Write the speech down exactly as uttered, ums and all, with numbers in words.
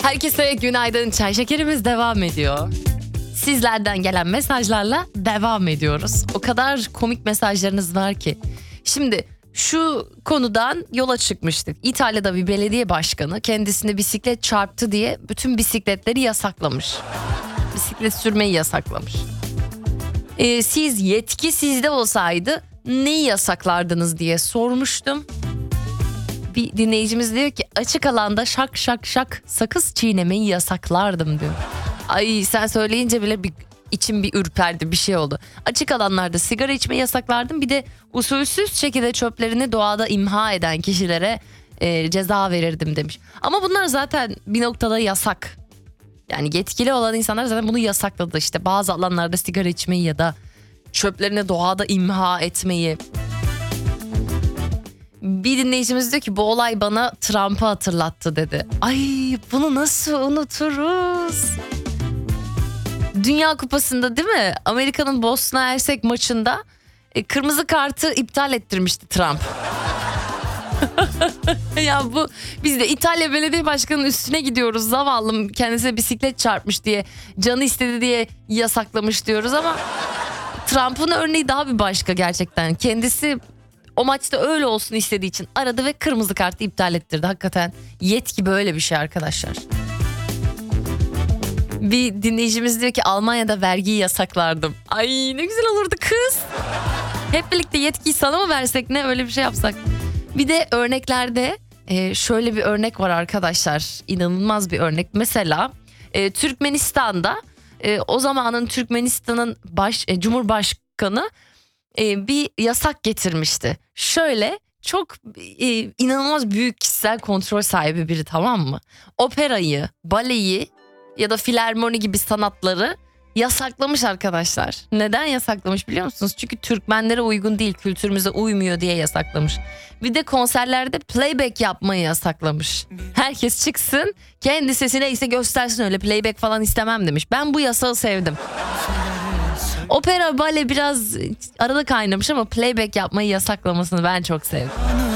Herkese günaydın. Çay şekerimiz devam ediyor. Sizlerden gelen mesajlarla devam ediyoruz. O kadar komik mesajlarınız var ki. Şimdi şu konudan yola çıkmıştık. İtalya'da bir belediye başkanı kendisine bisiklet çarptı diye bütün bisikletleri yasaklamış. Bisiklet sürmeyi yasaklamış. Ee, siz yetki sizde olsaydı neyi yasaklardınız diye sormuştum. Bir dinleyicimiz diyor ki açık alanda şak şak şak sakız çiğnemeyi yasaklardım diyor. Ay sen söyleyince bile bir içim bir ürperdi, bir şey oldu. Açık alanlarda sigara içmeyi yasaklardım. Bir de usulsüz şekilde çöplerini doğada imha eden kişilere e, ceza verirdim demiş. Ama bunlar zaten bir noktada yasak. Yani yetkili olan insanlar zaten bunu yasakladı. İşte bazı alanlarda sigara içmeyi ya da çöplerini doğada imha etmeyi. Bir dinleyicimiz diyor ki bu olay bana Trump'ı hatırlattı dedi. Ay bunu nasıl unuturuz? Dünya Kupası'nda değil mi? Amerika'nın Bosna Hersek maçında e, kırmızı kartı iptal ettirmişti Trump. Ya bu biz de İtalya Belediye Başkanı'nın üstüne gidiyoruz. Zavallım kendisine bisiklet çarpmış diye, canı istedi diye yasaklamış diyoruz ama Trump'ın örneği daha bir başka gerçekten. Kendisi o maçta öyle olsun istediği için aradı ve kırmızı kartı iptal ettirdi. Hakikaten yetki böyle bir şey arkadaşlar. Bir dinleyicimiz diyor ki Almanya'da vergiyi yasaklardım. Ay ne güzel olurdu kız. Hep birlikte yetkiyi sana mı versek ne öyle bir şey yapsak. Bir de örneklerde şöyle bir örnek var arkadaşlar. İnanılmaz bir örnek. Mesela Türkmenistan'da o zamanın Türkmenistan'ın baş, Cumhurbaşkanı bir yasak getirmişti. Şöyle çok inanılmaz büyük kişisel kontrol sahibi biri, tamam mı? Operayı, baleyi ya da filarmoni gibi sanatları yasaklamış arkadaşlar. Neden yasaklamış biliyor musunuz? Çünkü Türkmenlere uygun değil, kültürümüze uymuyor diye yasaklamış. Bir de konserlerde playback yapmayı yasaklamış. Herkes çıksın, kendi sesi neyse göstersin, öyle playback falan istemem demiş. Ben bu yasağı sevdim. Opera, bale biraz arada kaynamış ama playback yapmayı yasaklamasını ben çok sevdim.